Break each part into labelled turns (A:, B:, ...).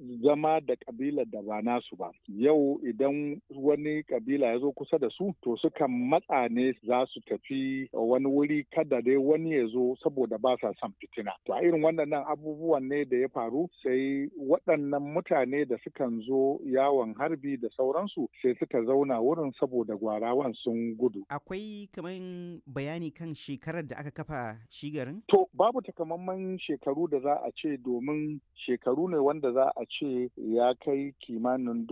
A: zama da kabilar da ba nasu ba. Yau idan wani kabila ya zo kusa da su to sukan matsa ne za su tafi wani wuri kada dai wani ya zo saboda ba sa son fitina. To a irin waɗannan abubuwan ne da ya faru sai waɗannan mutane da sukan zo yawon harbi da sauransu sai suka zauna wurin saboda gwarawan sun gudu.
B: Akwai kaman bayani kan shekarar da aka kafa shi garin?
A: To babu takamaiman shekaru da za a ce domin shekaru ne wanda za a ce ya kai kimanin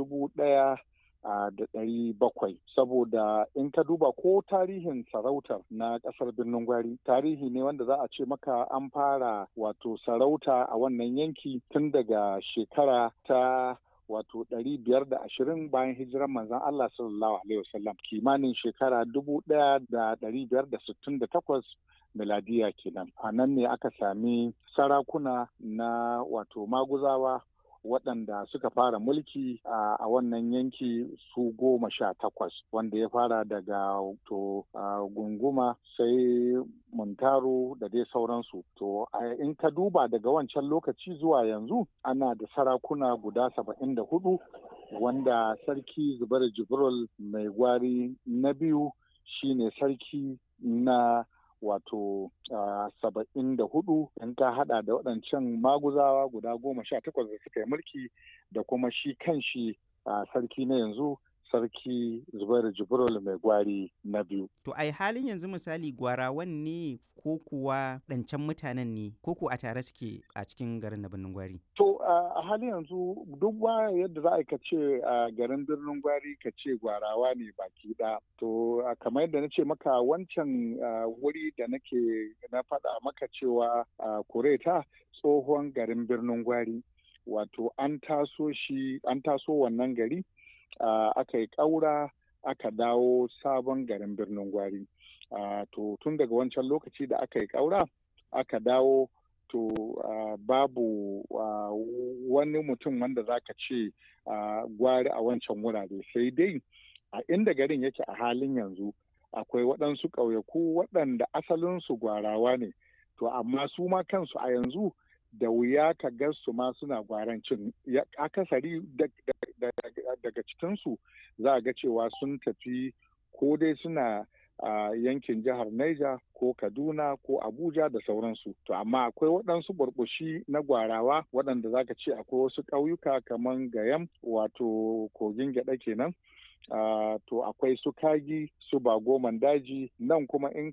A: 1700 saboda in ka duba ko tarihin sarautar na ƙasar Birnin Gwari tarihi ne wanda za a ce maka an fara wato sarauta a wannan yanki tun daga shekara ta 520 bayan hijiran manzon Allah sallallahu alaihi wasallam kimanin shekara 1568 miladiya kenan. A nan ne aka sami sarakuna na maguzawa waɗanda suka fara mulki a wannan yanki su 18 wanda ya fara daga gunguma sai muntaro da dai sauransu. To in ka duba daga wancan lokaci zuwa yanzu ana da sarakuna guda 74 wanda sarki Zubair Jibril mai gwari na biyu shine sarki na 74 in ka hada da waɗancan maguzawa guda 18 da suka yi mulki da kuma shi kanshi sarki na yanzu sarki Zubairu Jibril mai gwari na biyu.
B: To ai halin yanzu misali gwarawan ne ko kuwa ɗancan mutanen ne ko ku a tare suke a cikin garin na Birnin Gwari?
A: To a halin yanzu duk ba yadda za a ce a garin Birnin Gwari ka ce gwarawa ne baki ɗaya. To kamar yadda na ce maka wancan wuri da na faɗa maka cewa Kureta tsohon garin Birnin Gwari. Wato an taso wannan gari aka yi ƙaura aka dawo sabon garin Birnin Gwari. To tun daga wancan lokaci da aka yi ƙaura aka dawo to babu wani mutum wanda za ka ce gwari a wancan wurare sai dai a inda garin yake a halin yanzu akwai waɗansu ƙauyaku waɗanda asalinsu gwarawa ne to amma su ma kansu a yanzu da wuya ka ga su ma suna gwarancin akasari daga cikinsu za a ga cewa sun tafi ko dai suna yankin jihar Niger ko Kaduna ko Abuja da sauransu. To amma akwai waɗansu burbushi na gwarawa waɗanda za ka ce akwai wasu ƙauyuka kamar Gayam wato kogin gyaɗa kenan. To akwai su Kagi su Bagoman daji nan kuma in